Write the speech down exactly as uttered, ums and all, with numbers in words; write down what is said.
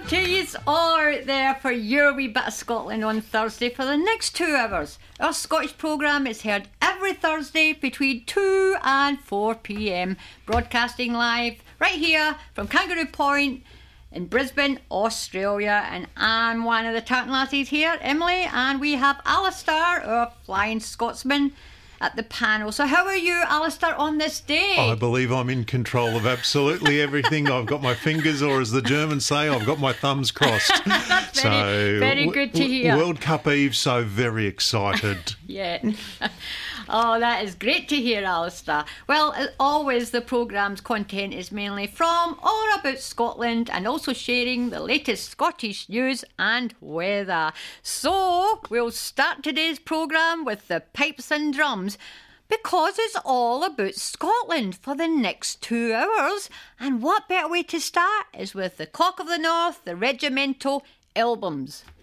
to you all there for your wee bit of Scotland on Thursday for the next two hours. Our Scottish programme is heard every Thursday between two and four p.m, broadcasting live right here from Kangaroo Point in Brisbane, Australia. And I'm one of the Tartan lassies here, Emily, and we have Alistair, our flying Scotsman, at the panel. So how are you, Alistair, on this day? I believe I'm in control of absolutely everything. I've got my fingers, or as the Germans say, I've got my thumbs crossed. That's very, so, very good to hear. World Cup Eve, so very excited. Yeah. Oh, that is great to hear, Alistair. Well, as always, the programme's content is mainly from or about Scotland and also sharing the latest Scottish news and weather. So, we'll start today's programme with the pipes and drums because it's all about Scotland for the next two hours. And what better way to start is with the Cock of the North, the Regimental Albums.